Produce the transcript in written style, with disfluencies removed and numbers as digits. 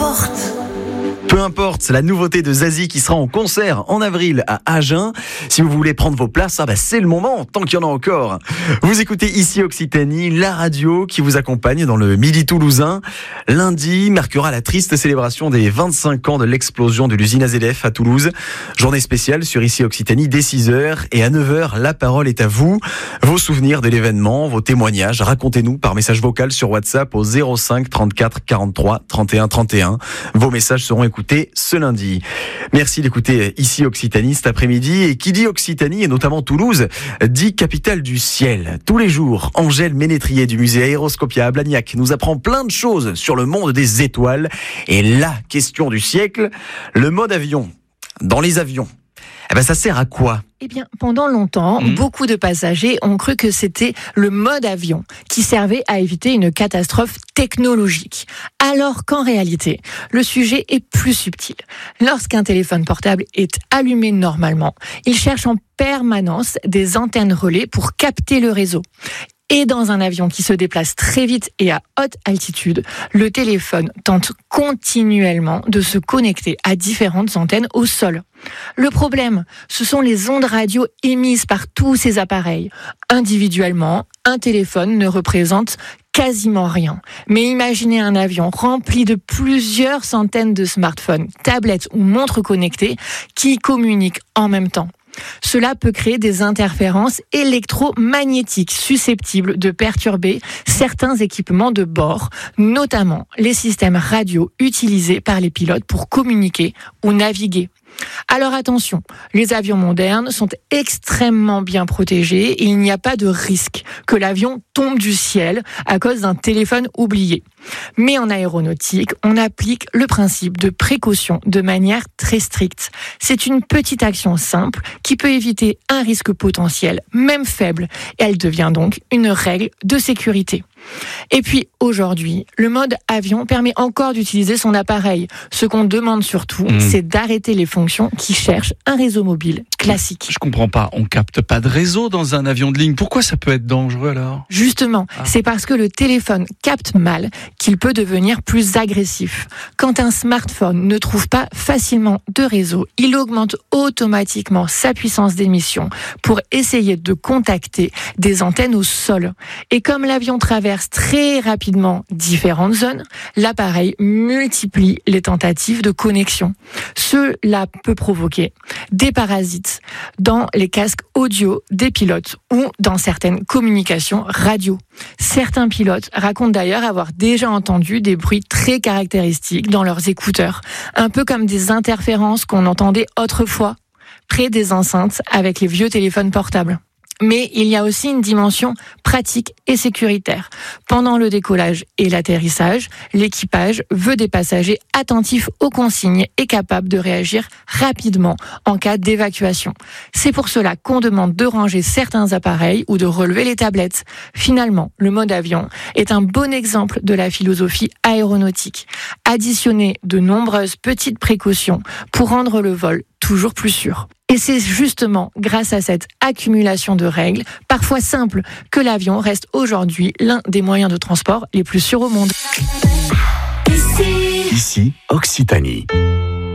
importe. Peu importe, c'est la nouveauté de Zazie qui sera en concert en avril à Agen. Si vous voulez prendre vos places, c'est le moment, tant qu'il y en a encore. Vous écoutez ici Occitanie, la radio qui vous accompagne dans le Midi toulousain. Lundi marquera la triste célébration des 25 ans de l'explosion de l'usine AZF à Toulouse. Journée spéciale sur ici Occitanie dès 6h et à 9h, la parole est à vous. Vos souvenirs de l'événement, vos témoignages, racontez-nous par message vocal sur WhatsApp au 05 34 43 31 31. Vos messages seront écoutés ce lundi. Merci d'écouter ici Occitanie cet après-midi. Et qui dit Occitanie, et notamment Toulouse, dit capitale du ciel. Tous les jours, Angèle Ménétrier du musée Aéroscopia à Blagnac nous apprend plein de choses sur le monde des étoiles. Et la question du siècle, le mode avion. Dans les avions, ça sert à quoi ? Eh bien, pendant longtemps, beaucoup de passagers ont cru que c'était le mode avion qui servait à éviter une catastrophe technologique. Alors qu'en réalité, le sujet est plus subtil. Lorsqu'un téléphone portable est allumé normalement, il cherche en permanence des antennes relais pour capter le réseau. Et dans un avion qui se déplace très vite et à haute altitude, le téléphone tente continuellement de se connecter à différentes antennes au sol. Le problème, ce sont les ondes radio émises par tous ces appareils. Individuellement, un téléphone ne représente quasiment rien. Mais imaginez un avion rempli de plusieurs centaines de smartphones, tablettes ou montres connectées qui communiquent en même temps. Cela peut créer des interférences électromagnétiques susceptibles de perturber certains équipements de bord, notamment les systèmes radio utilisés par les pilotes pour communiquer ou naviguer. Alors attention, les avions modernes sont extrêmement bien protégés et il n'y a pas de risque que l'avion tombe du ciel à cause d'un téléphone oublié. Mais en aéronautique, on applique le principe de précaution de manière très stricte. C'est une petite action simple qui peut éviter un risque potentiel, même faible, et elle devient donc une règle de sécurité. Et puis aujourd'hui, le mode avion permet encore d'utiliser son appareil. Ce qu'on demande surtout, c'est d'arrêter les fonctions qui cherchent un réseau mobile classique. Je comprends pas, on capte pas de réseau dans un avion de ligne. Pourquoi ça peut être dangereux alors ? Justement, c'est parce que le téléphone capte mal qu'il peut devenir plus agressif. Quand un smartphone ne trouve pas facilement de réseau, il augmente automatiquement sa puissance d'émission pour essayer de contacter des antennes au sol. Et comme l'avion traverse très rapidement différentes zones, l'appareil multiplie les tentatives de connexion. Cela peut provoquer des parasites dans les casques audio des pilotes ou dans certaines communications radio. Certains pilotes racontent d'ailleurs avoir déjà entendu des bruits très caractéristiques dans leurs écouteurs, un peu comme des interférences qu'on entendait autrefois près des enceintes avec les vieux téléphones portables. Mais il y a aussi une dimension pratique et sécuritaire. Pendant le décollage et l'atterrissage, l'équipage veut des passagers attentifs aux consignes et capables de réagir rapidement en cas d'évacuation. C'est pour cela qu'on demande de ranger certains appareils ou de relever les tablettes. Finalement, le mode avion est un bon exemple de la philosophie aéronautique. Additionner de nombreuses petites précautions pour rendre le vol toujours plus sûr. Et c'est justement grâce à cette accumulation de règles, parfois simples, que l'avion reste aujourd'hui l'un des moyens de transport les plus sûrs au monde. Ici Occitanie.